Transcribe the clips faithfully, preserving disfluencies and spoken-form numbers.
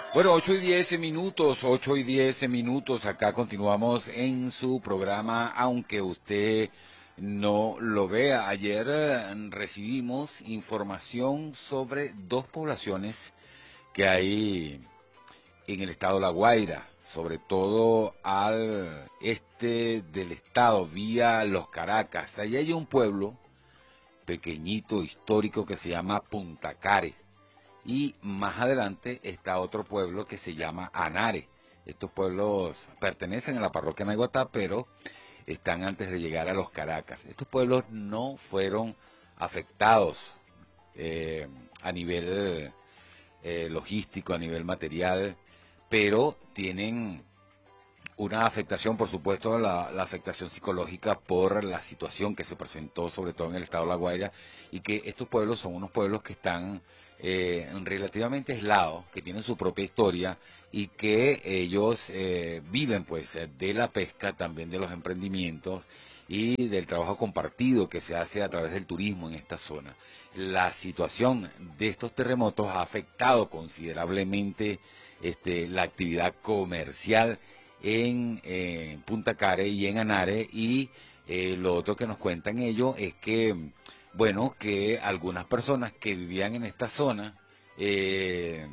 Bueno, ocho y diez minutos, ocho y diez minutos, acá continuamos en su programa, aunque usted no lo vea. Ayer eh, recibimos información sobre dos poblaciones que hay en el estado de La Guaira, sobre todo al este del estado, vía Los Caracas. Allí hay un pueblo pequeñito, histórico, que se llama Punta Care. Y más adelante está otro pueblo que se llama Anare. Estos pueblos pertenecen a la parroquia Naiguatá, pero están antes de llegar a Los Caracas. Estos pueblos no fueron afectados eh, a nivel eh, logístico, a nivel material, pero tienen una afectación, por supuesto, la, la afectación psicológica por la situación que se presentó, sobre todo en el estado de La Guaira, y que estos pueblos son unos pueblos que están eh, relativamente aislados, que tienen su propia historia y que ellos eh, viven pues de la pesca, también de los emprendimientos y del trabajo compartido que se hace a través del turismo en esta zona. La situación de estos terremotos ha afectado considerablemente este, la actividad comercial en eh, Punta Care y en Anare, y eh, lo otro que nos cuentan ellos es que, bueno, que algunas personas que vivían en esta zona, eh,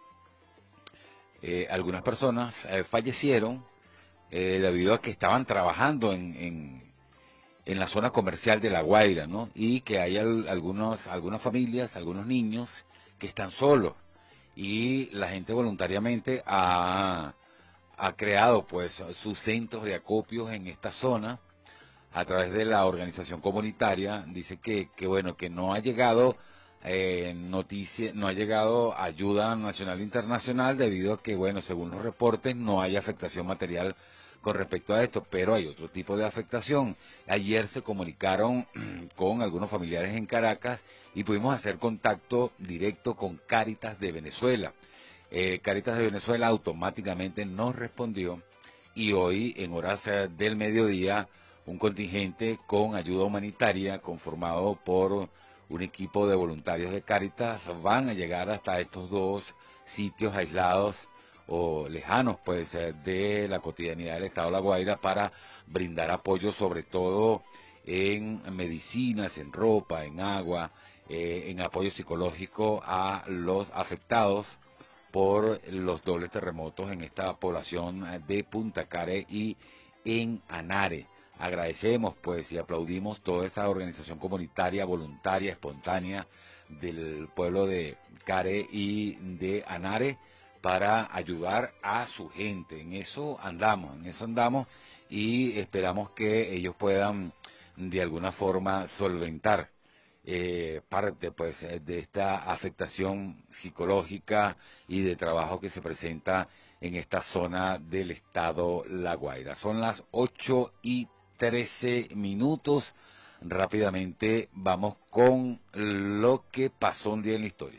eh, algunas personas eh, fallecieron eh, debido a que estaban trabajando en, en, en la zona comercial de La Guaira, ¿no? Y que hay al, algunos, algunas familias, algunos niños que están solos, y la gente voluntariamente ha ha creado pues sus centros de acopios en esta zona a través de la organización comunitaria. Dice que, que bueno, que no ha llegado eh, noticia, no ha llegado ayuda nacional e internacional debido a que, bueno, según los reportes no hay afectación material con respecto a esto, pero hay otro tipo de afectación. Ayer se comunicaron con algunos familiares en Caracas y pudimos hacer contacto directo con Cáritas de Venezuela. Eh, Caritas de Venezuela automáticamente nos respondió, y hoy en horas eh, del mediodía un contingente con ayuda humanitaria conformado por un equipo de voluntarios de Cáritas van a llegar hasta estos dos sitios aislados o lejanos pues eh, de la cotidianidad del estado de La Guaira para brindar apoyo, sobre todo en medicinas, en ropa, en agua, eh, en apoyo psicológico a los afectados por los dobles terremotos en esta población de Punta Care y en Anare. Agradecemos pues y aplaudimos toda esa organización comunitaria, voluntaria, espontánea del pueblo de Care y de Anare para ayudar a su gente. En eso andamos, en eso andamos, y esperamos que ellos puedan de alguna forma solventar eh, parte pues eh, de esta afectación psicológica y de trabajo que se presenta en esta zona del estado La Guaira. Son las ocho y trece minutos. Rápidamente vamos con lo que pasó un día en la historia.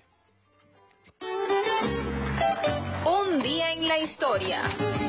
Un día en la historia.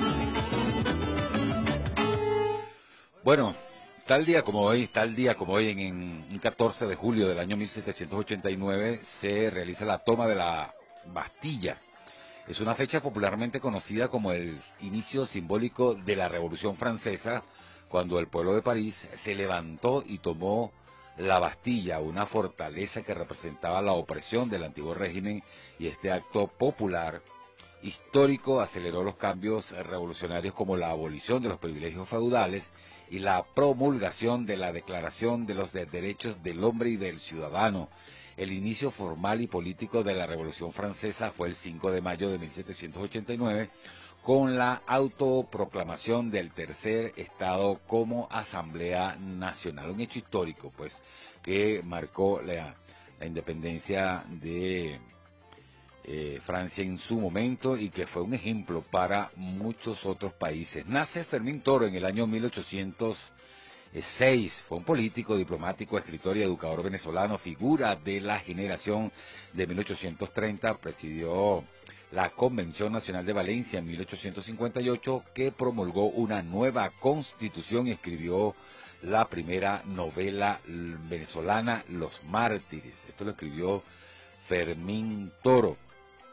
Bueno, tal día como hoy, tal día como hoy, en, en un catorce de julio del año mil setecientos ochenta y nueve, se realiza la toma de la Bastilla. Es una fecha popularmente conocida como el inicio simbólico de la Revolución Francesa, cuando el pueblo de París se levantó y tomó la Bastilla, una fortaleza que representaba la opresión del antiguo régimen, y este acto popular histórico aceleró los cambios revolucionarios como la abolición de los privilegios feudales y la promulgación de la Declaración de los Derechos del Hombre y del Ciudadano. El inicio formal y político de la Revolución Francesa fue el cinco de mayo de mil setecientos ochenta y nueve, con la autoproclamación del tercer estado como Asamblea Nacional, un hecho histórico pues que marcó la, la independencia de eh, Francia en su momento y que fue un ejemplo para muchos otros países. Nace Fermín Toro en el año mil ochocientos seis, fue un político, diplomático, escritor y educador venezolano, figura de la generación de mil ochocientos treinta, presidió la Convención Nacional de Valencia en mil ochocientos cincuenta y ocho, que promulgó una nueva constitución y escribió la primera novela venezolana, Los Mártires. Esto lo escribió Fermín Toro.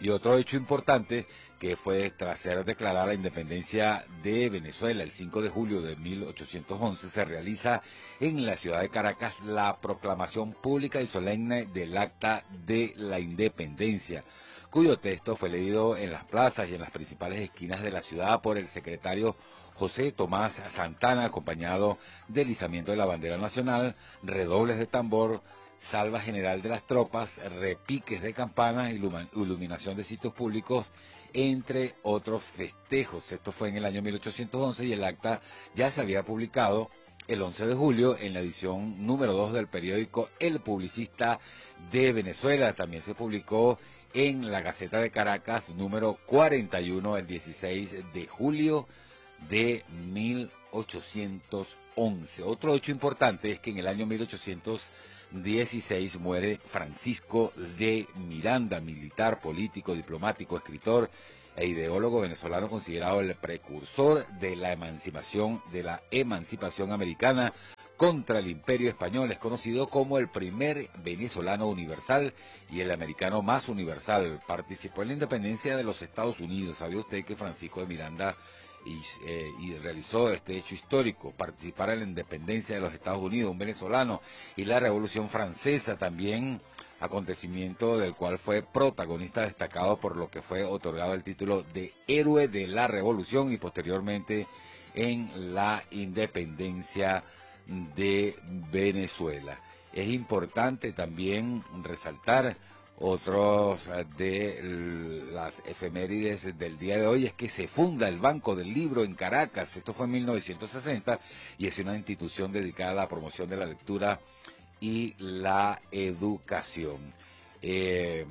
Y otro hecho importante que fue tras ser declarada la independencia de Venezuela el cinco de julio de mil ochocientos once, se realiza en la ciudad de Caracas la proclamación pública y solemne del Acta de la Independencia, cuyo texto fue leído en las plazas y en las principales esquinas de la ciudad por el secretario José Tomás Santana, acompañado del izamiento de la bandera nacional, redobles de tambor, salva general de las tropas, repiques de campanas, iluminación de sitios públicos, entre otros festejos. Esto fue en el año mil ochocientos once y el acta ya se había publicado el once de julio en la edición número dos del periódico El Publicista de Venezuela. También se publicó en la Gaceta de Caracas número cuarenta y uno el dieciséis de julio de mil ochocientos once. Otro hecho importante es que en el año mil ochocientos dieciséis muere Francisco de Miranda, militar, político, diplomático, escritor e ideólogo venezolano, considerado el precursor de la emancipación de la emancipación americana contra el Imperio Español. Es conocido como el primer venezolano universal y el americano más universal. Participó en la independencia de los Estados Unidos. ¿Sabía usted que Francisco de Miranda Y, eh, y realizó este hecho histórico, participar en la independencia de los Estados Unidos, un venezolano, y la Revolución Francesa también, acontecimiento del cual fue protagonista destacado, por lo que fue otorgado el título de Héroe de la Revolución y posteriormente en la independencia de Venezuela. Es importante también resaltar otros de las efemérides del día de hoy es que se funda el Banco del Libro en Caracas. Esto fue en mil novecientos sesenta y es una institución dedicada a la promoción de la lectura y la educación. Eh,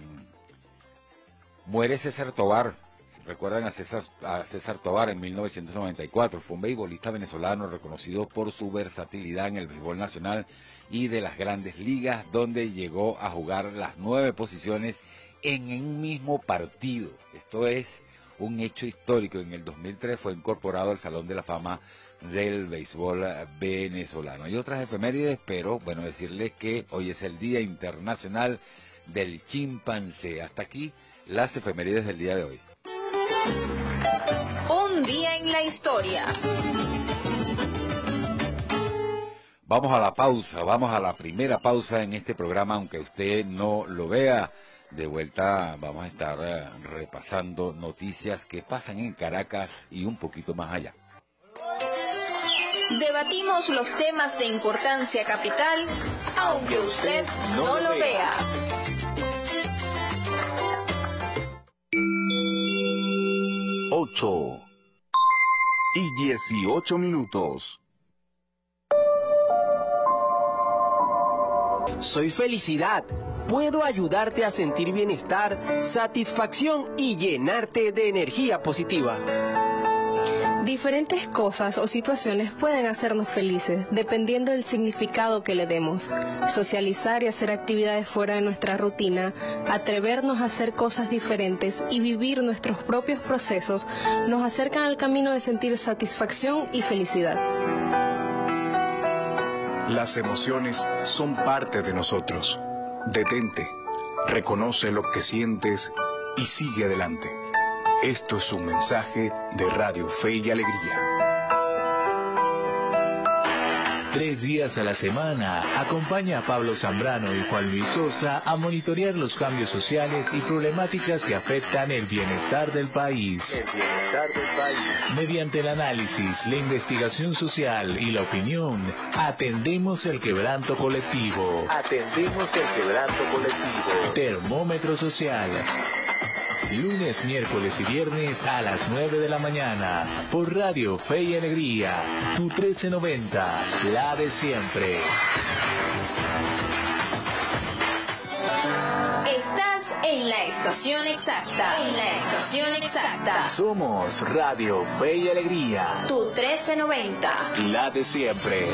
muere César Tovar. Recuerdan a César, a César Tovar en mil novecientos noventa y cuatro. Fue un beisbolista venezolano reconocido por su versatilidad en el béisbol nacional y de las grandes ligas, donde llegó a jugar las nueve posiciones en un mismo partido. Esto es un hecho histórico. En el dos mil tres fue incorporado al Salón de la Fama del béisbol venezolano. Hay otras efemérides, pero bueno, decirles que hoy es el Día Internacional del Chimpancé. Hasta aquí las efemérides del día de hoy. Un día en la historia. Vamos a la pausa, vamos a la primera pausa en este programa, aunque usted no lo vea. De vuelta vamos a estar eh, repasando noticias que pasan en Caracas y un poquito más allá. Debatimos los temas de importancia capital, aunque usted no lo vea. Ocho y dieciocho minutos. Soy felicidad. Puedo ayudarte a sentir bienestar, satisfacción y llenarte de energía positiva. Diferentes cosas o situaciones pueden hacernos felices, dependiendo del significado que le demos. Socializar y hacer actividades fuera de nuestra rutina, atrevernos a hacer cosas diferentes y vivir nuestros propios procesos nos acercan al camino de sentir satisfacción y felicidad. Las emociones son parte de nosotros. Detente, reconoce lo que sientes y sigue adelante. Esto es un mensaje de Radio Fe y Alegría. Tres días a la semana, acompaña a Pablo Zambrano y Juan Luis Sosa a monitorear los cambios sociales y problemáticas que afectan el bienestar del país. El bienestar del país. Mediante el análisis, la investigación social y la opinión, atendemos el quebranto colectivo. Atendemos el quebranto colectivo. Termómetro social. Lunes, miércoles y viernes a las nueve de la mañana por Radio Fe y Alegría, tu trece noventa, la de siempre. Estás en la estación exacta. En la estación exacta. Somos Radio Fe y Alegría, tu trece noventa, la de siempre.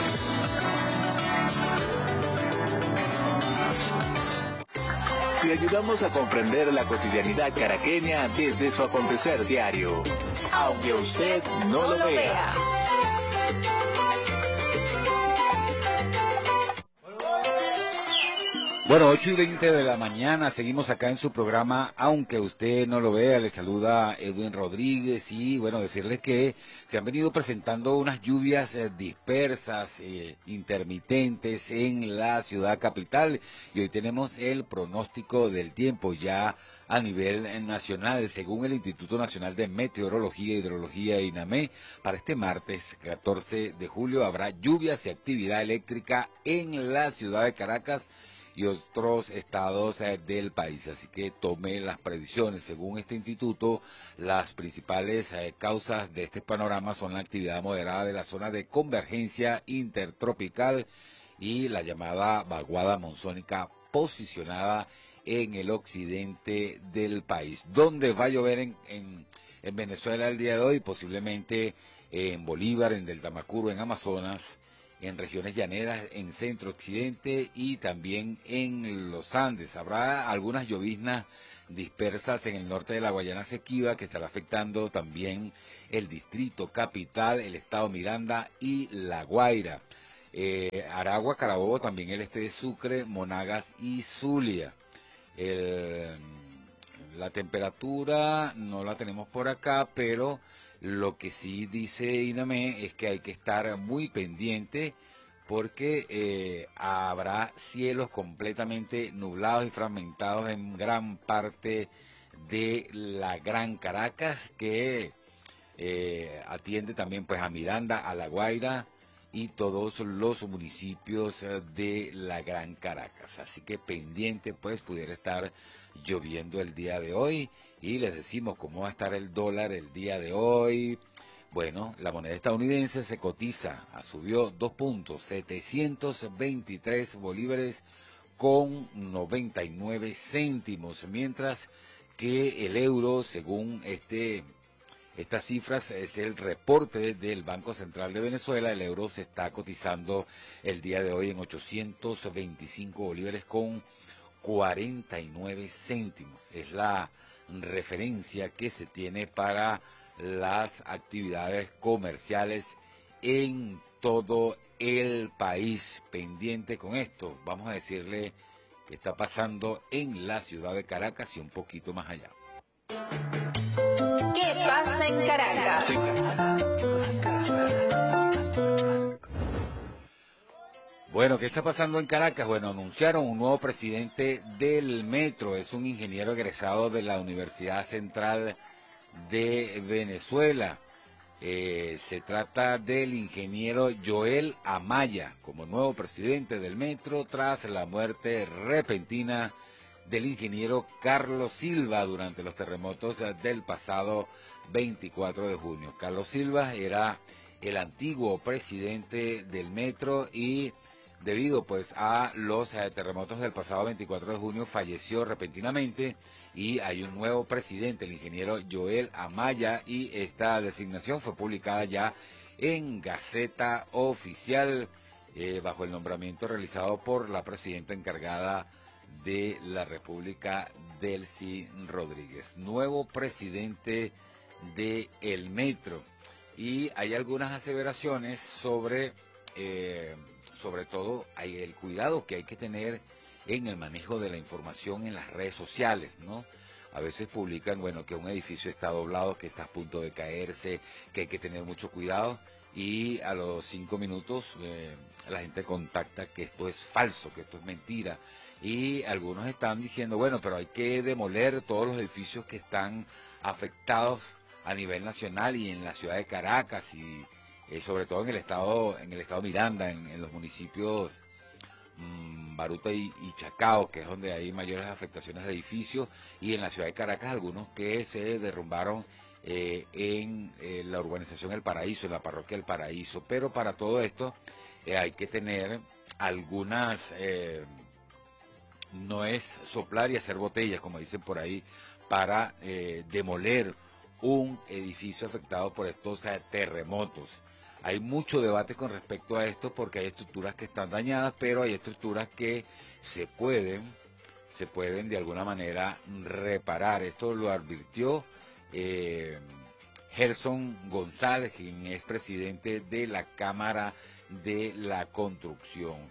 Te ayudamos a comprender la cotidianidad caraqueña desde su acontecer diario, aunque usted no lo vea. Bueno, ocho y veinte de la mañana, seguimos acá en su programa, aunque usted no lo vea, le saluda Edwin Rodríguez y bueno, decirle que se han venido presentando unas lluvias eh, dispersas, eh, intermitentes en la ciudad capital y hoy tenemos el pronóstico del tiempo ya a nivel nacional, según el Instituto Nacional de Meteorología e Hidrología INAME, para este martes catorce de julio habrá lluvias y actividad eléctrica en la ciudad de Caracas y otros estados eh, del país, así que tome las previsiones. Según este instituto, las principales eh, causas de este panorama son la actividad moderada de la zona de convergencia intertropical y la llamada vaguada monzónica posicionada en el occidente del país. ¿Dónde va a llover en, en, en Venezuela el día de hoy? Posiblemente en Bolívar, en Delta Macuro, en Amazonas, en regiones llaneras, en centro-occidente y también en los Andes. Habrá algunas lloviznas dispersas en el norte de la Guayana Esequiba que estará afectando también el distrito capital, el estado Miranda y La Guaira. Eh, Aragua, Carabobo, también el este de Sucre, Monagas y Zulia. El, la temperatura no la tenemos por acá, pero lo que sí dice INAME es que hay que estar muy pendiente porque eh, habrá cielos completamente nublados y fragmentados en gran parte de la Gran Caracas, que eh, atiende también pues a Miranda, a La Guaira y todos los municipios de la Gran Caracas. Así que pendiente pues pudiera estar lloviendo el día de hoy. Y les decimos cómo va a estar el dólar el día de hoy. Bueno, la moneda estadounidense se cotiza, subió dos puntos, setecientos veintitrés bolívares con noventa y nueve céntimos, mientras que el euro, según este estas cifras, es el reporte del Banco Central de Venezuela, el euro se está cotizando el día de hoy en ochocientos veinticinco bolívares con cuarenta y nueve céntimos. Es la referencia que se tiene para las actividades comerciales en todo el país. Pendiente con esto, vamos a decirle qué está pasando en la ciudad de Caracas y un poquito más allá. ¿Qué pasa en Caracas? Bueno, ¿qué está pasando en Caracas? Bueno, anunciaron un nuevo presidente del Metro, es un ingeniero egresado de la Universidad Central de Venezuela. Eh, se trata del ingeniero Joel Amaya como nuevo presidente del Metro tras la muerte repentina del ingeniero Carlos Silva durante los terremotos del pasado veinticuatro de junio. Carlos Silva era el antiguo presidente del Metro y debido pues a los eh, terremotos del pasado veinticuatro de junio falleció repentinamente y hay un nuevo presidente, el ingeniero Joel Amaya, y esta designación fue publicada ya en Gaceta Oficial eh, bajo el nombramiento realizado por la presidenta encargada de la República, Delcy Rodríguez, nuevo presidente de el Metro. Y hay algunas aseveraciones sobre eh, sobre todo hay el cuidado que hay que tener en el manejo de la información en las redes sociales, ¿no? A veces publican, bueno, que un edificio está doblado, que está a punto de caerse, que hay que tener mucho cuidado y a los cinco minutos eh, la gente contacta que esto es falso, que esto es mentira. Y algunos están diciendo, bueno, pero hay que demoler todos los edificios que están afectados a nivel nacional y en la ciudad de Caracas y Eh, sobre todo en el estado en el estado Miranda, en, en los municipios mmm, Baruta y, y Chacao, que es donde hay mayores afectaciones de edificios, y en la ciudad de Caracas algunos que se derrumbaron eh, en eh, la urbanización El Paraíso, en la parroquia El Paraíso. Pero para todo esto eh, hay que tener algunas, eh, no es soplar y hacer botellas, como dicen por ahí, para eh, demoler un edificio afectado por estos eh, terremotos. Hay mucho debate con respecto a esto porque hay estructuras que están dañadas, pero hay estructuras que se pueden, se pueden de alguna manera reparar. Esto lo advirtió eh, Gerson González, quien es presidente de la Cámara de la Construcción.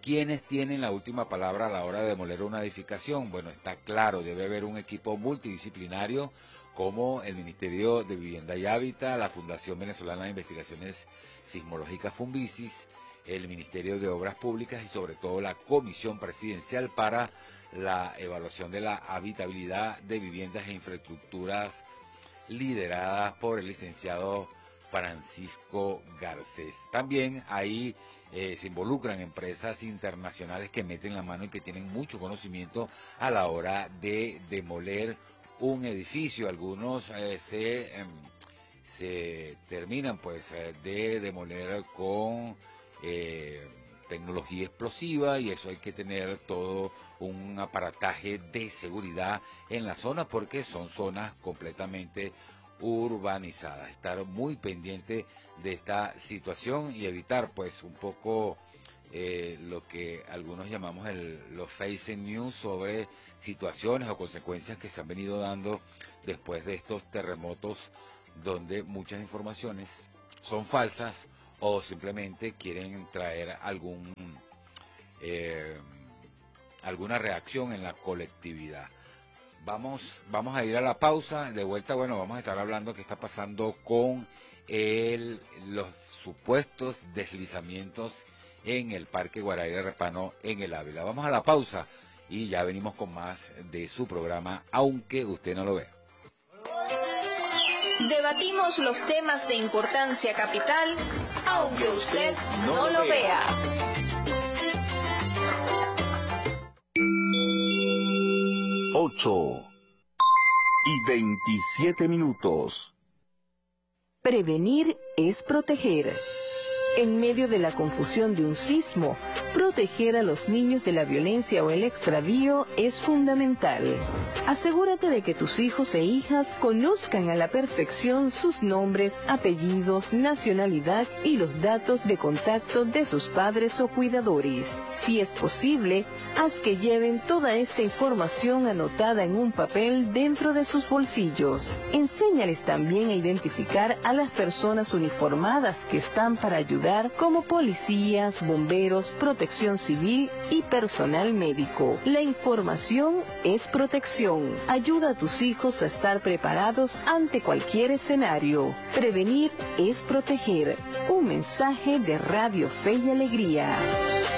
¿Quiénes tienen la última palabra a la hora de demoler una edificación? Bueno, está claro, debe haber un equipo multidisciplinario como el Ministerio de Vivienda y Hábitat, la Fundación Venezolana de Investigaciones Sismológicas Funvisis, el Ministerio de Obras Públicas y sobre todo la Comisión Presidencial para la evaluación de la habitabilidad de viviendas e infraestructuras, lideradas por el licenciado Francisco Garcés. También ahí eh, se involucran empresas internacionales que meten la mano y que tienen mucho conocimiento a la hora de demoler un edificio. Algunos eh, se, eh, se terminan pues eh, de demoler con eh, tecnología explosiva, y eso hay que tener todo un aparataje de seguridad en la zona porque son zonas completamente urbanizadas. Estar muy pendiente de esta situación y evitar pues un poco eh, lo que algunos llamamos el, los fake news sobre situaciones o consecuencias que se han venido dando después de estos terremotos, donde muchas informaciones son falsas o simplemente quieren traer algún eh, alguna reacción en la colectividad. Vamos, vamos a ir a la pausa. De vuelta, bueno, vamos a estar hablando qué está pasando con el, los supuestos deslizamientos en el Parque Guaraíra Repano en el Ávila. Vamos a la pausa y ya venimos con más de su programa, aunque usted no lo vea. Debatimos los temas de importancia capital, aunque usted no lo vea. ocho y veintisiete minutos. Prevenir es proteger. En medio de la confusión de un sismo, proteger a los niños de la violencia o el extravío es fundamental. Asegúrate de que tus hijos e hijas conozcan a la perfección sus nombres, apellidos, nacionalidad y los datos de contacto de sus padres o cuidadores. Si es posible, haz que lleven toda esta información anotada en un papel dentro de sus bolsillos. Enséñales también a identificar a las personas uniformadas que están para ayudar, como policías, bomberos, protección civil y personal médico. La información es protección. Ayuda a tus hijos a estar preparados ante cualquier escenario. Prevenir es proteger. Un mensaje de Radio Fe y Alegría.